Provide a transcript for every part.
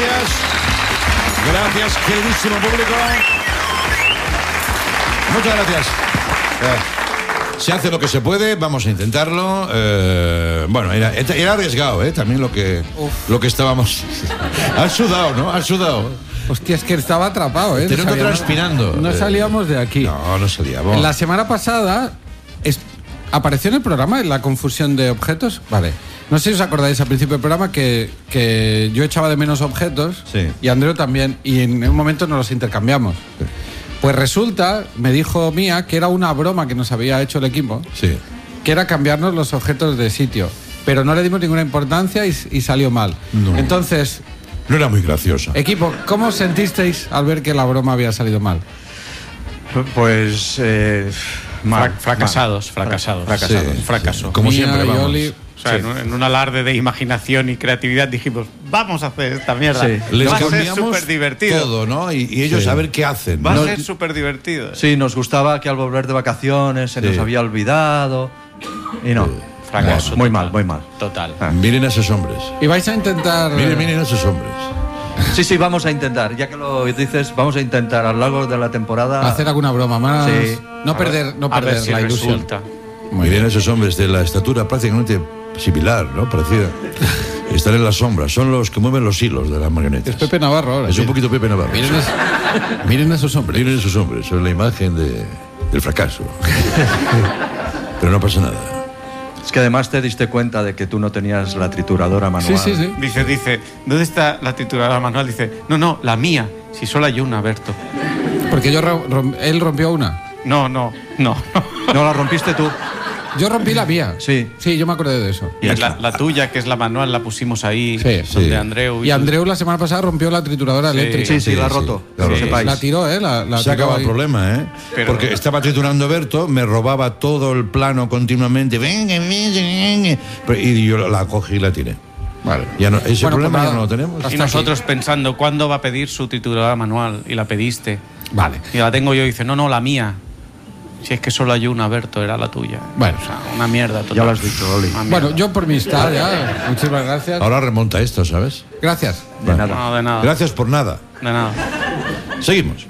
Gracias, queridísimo público. Muchas gracias. Se hace lo que se puede, vamos a intentarlo. Bueno, era arriesgado, también lo que estábamos. Has sudado, ¿no? Has sudado. Hostia, es que estaba atrapado, Te noto transpirando. No salíamos de aquí. No salíamos. La semana pasada apareció en el programa la confusión de objetos. Vale. No sé si os acordáis al principio del programa que yo echaba de menos objetos, sí, y Andreu también, y en un momento nos los intercambiamos. Sí. Pues resulta, me dijo Mía, que era una broma que nos había hecho el equipo, sí, que era cambiarnos los objetos de sitio, pero no le dimos ninguna importancia y salió mal. No. Entonces... No era muy graciosa. Equipo, ¿cómo os sentisteis al ver que la broma había salido mal? Pues... fracasados. Sí, Un fracaso. Sí. Como Mía, siempre, vamos. Yoli, o sea, en un alarde de imaginación y creatividad dijimos, vamos a hacer esta mierda. Sí. Les Va a ser cambiamos súper divertido. todo, ¿no? Y ellos Sí. a ver qué hacen. Va ¿no? a ser súper divertido. Sí, nos gustaba que al volver de vacaciones se nos había olvidado. Y no. Fracaso. Muy total. mal. Total. Miren a esos hombres. y vais a intentar... Miren a esos hombres. Sí, vamos a intentar. Ya que lo dices, vamos a intentar a lo largo de la temporada... hacer alguna broma más. Sí. No perder A ver si la ilusión. resulta. Miren a esos hombres de la estatura prácticamente similar, ¿no? Parecida. Están en la sombra. Son los que mueven los hilos de las marionetas. Es Pepe Navarro ahora. Es un poquito Pepe Navarro. Miren a esos hombres. Miren esos hombres. Son la imagen del fracaso. Pero no pasa nada. Es que además te diste cuenta de que tú no tenías la trituradora manual. Sí. Dice, ¿dónde está la trituradora manual? Dice, no, la mía. Si solo hay una, Berto. Porque él rompió una. No. No la rompiste tú. Yo rompí la mía. Sí. Sí, yo me acordé de eso. Y la tuya, que es la manual, la pusimos ahí, Sí. donde Sí. Andreu. Y Andreu la semana pasada rompió la trituradora eléctrica. Sí, la ha roto. la que roto. sepáis. La tiró, la Se acaba el ahí. problema, ¿eh? Pero- Porque estaba triturando Berto, me robaba todo el plano continuamente. Y yo la cogí y la tiré. Vale. Ya no, ese Bueno, problema pues ya nada. no lo tenemos. Y Hasta nosotros pensando, ¿cuándo va a pedir su trituradora manual? Y la pediste. Vale. Y la tengo yo y dice, no, la mía. Si es que solo hay una, Berto, era la tuya. Bueno. O sea, una mierda total. Ya lo has dicho, Oli. Una mierda. Bueno, yo por mi estar ya. Muchísimas gracias. Ahora remonta esto, ¿sabes? Gracias. De nada. No, de nada. Gracias por nada. De nada. Seguimos.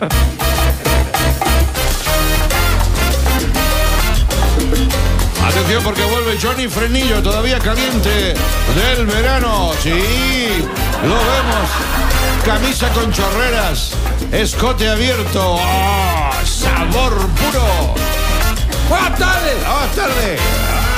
Atención porque vuelve Johnny Frenillo, todavía caliente del verano. Sí, lo vemos. Camisa con chorreras, escote abierto. ¡Oh, sabor puro! ¡Buenas tardes! ¡Buenas tardes!